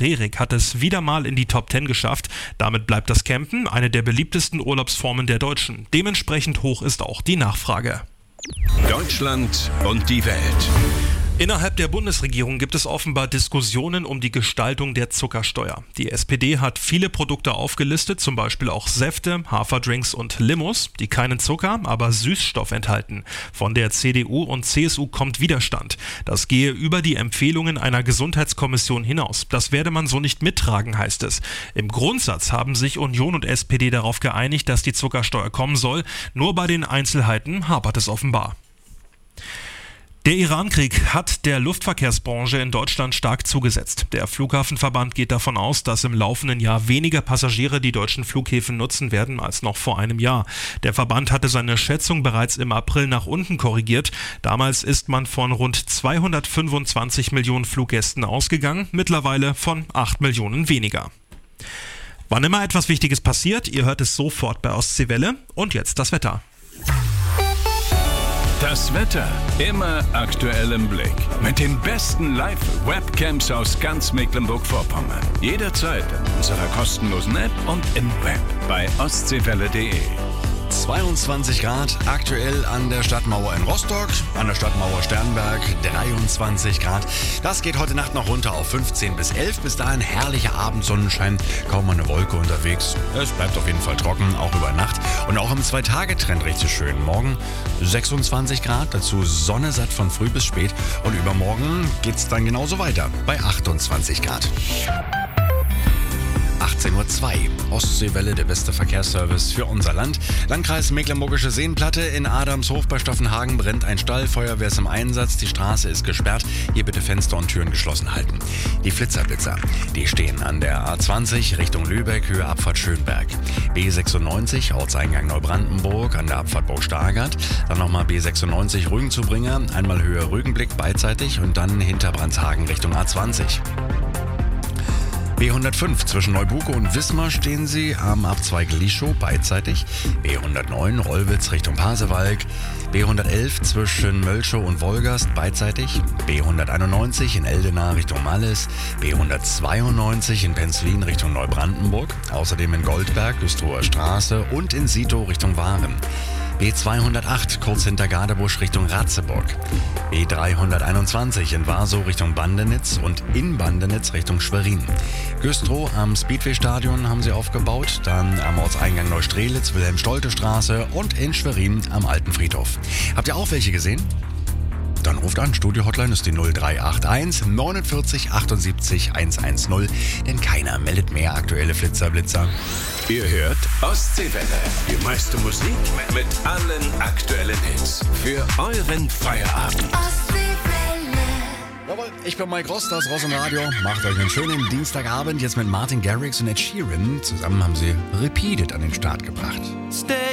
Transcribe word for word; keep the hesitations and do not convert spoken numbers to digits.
Rerik hat es wieder mal in die Top zehn geschafft. Damit bleibt das Campen eine der beliebtesten Urlaubsformen der Deutschen. Dementsprechend hoch ist auch die Nachfrage. Deutschland und die Welt. Innerhalb der Bundesregierung gibt es offenbar Diskussionen um die Gestaltung der Zuckersteuer. Die S P D hat viele Produkte aufgelistet, zum Beispiel auch Säfte, Haferdrinks und Limos, die keinen Zucker, aber Süßstoff enthalten. Von der C D U und C S U kommt Widerstand. Das gehe über die Empfehlungen einer Gesundheitskommission hinaus. Das werde man so nicht mittragen, heißt es. Im Grundsatz haben sich Union und S P D darauf geeinigt, dass die Zuckersteuer kommen soll. Nur bei den Einzelheiten hapert es offenbar. Der Iran-Krieg hat der Luftverkehrsbranche in Deutschland stark zugesetzt. Der Flughafenverband geht davon aus, dass im laufenden Jahr weniger Passagiere die deutschen Flughäfen nutzen werden als noch vor einem Jahr. Der Verband hatte seine Schätzung bereits im April nach unten korrigiert. Damals ist man von rund zweihundertfünfundzwanzig Millionen Fluggästen ausgegangen, mittlerweile von acht Millionen weniger. Wann immer etwas Wichtiges passiert, ihr hört es sofort bei Ostseewelle. Und jetzt das Wetter. Das Wetter immer aktuell im Blick. Mit den besten Live-Webcams aus ganz Mecklenburg-Vorpommern. Jederzeit in unserer kostenlosen App und im Web bei ostseewelle punkt de. zweiundzwanzig Grad aktuell an der Stadtmauer in Rostock, an der Stadtmauer Sternberg dreiundzwanzig Grad. Das geht heute Nacht noch runter auf fünfzehn bis elf. Bis dahin herrlicher Abendsonnenschein, kaum eine Wolke unterwegs. Es bleibt auf jeden Fall trocken, auch über Nacht. Und auch im Zwei-Tage-Trend richtig schön. Morgen sechsundzwanzig Grad, dazu Sonne satt von früh bis spät. Und übermorgen geht's dann genauso weiter bei achtundzwanzig Grad. achtzehn Uhr zwei. Ostseewelle, der beste Verkehrsservice für unser Land. Landkreis Mecklenburgische Seenplatte. In Adamshof bei Staffenhagen brennt ein Stall. Feuerwehr ist im Einsatz. Die Straße ist gesperrt. Hier bitte Fenster und Türen geschlossen halten. Die Flitzerblitzer, die stehen an der A zwanzig Richtung Lübeck, Höhe Abfahrt Schönberg. B sechsundneunzig, Ortseingang Neubrandenburg an der Abfahrt Burg-Stargard. Dann nochmal B sechsundneunzig Rügen-Zubringer. Einmal Höhe Rügenblick beidseitig und dann hinter Brandshagen Richtung A zwanzig. B hundertfünf zwischen Neubuke und Wismar stehen sie am Abzweig Lischow beidseitig. B hundertneun Rollwitz Richtung Pasewalk. B hundertelf zwischen Mölschow und Wolgast beidseitig. B hunderteinundneunzig in Eldena Richtung Malles. B hundertzweiundneunzig in Penzlin Richtung Neubrandenburg. Außerdem in Goldberg, Güstrower Straße und in Sito Richtung Waren. B zweihundertacht kurz hinter Gadebusch Richtung Ratzeburg. B dreihunderteinundzwanzig in Warsow Richtung Bandenitz und in Bandenitz Richtung Schwerin. Güstrow am Speedway-Stadion haben sie aufgebaut, dann am Ortseingang Neustrelitz, Wilhelm-Stolte-Straße und in Schwerin am Alten Friedhof. Habt ihr auch welche gesehen? Dann ruft an, Studio-Hotline ist die null drei acht eins neunundvierzig achtundsiebzig hundertzehn, denn keiner meldet mehr aktuelle Flitzer-Blitzer. Ihr hört Ostseewelle, die meiste Musik mit allen aktuellen Hits für euren Feierabend. Jawohl, ich bin Mike Ross, das Ross im Radio. Macht euch einen schönen Dienstagabend jetzt mit Martin Garrix und Ed Sheeran. Zusammen haben sie Repeated an den Start gebracht. Stay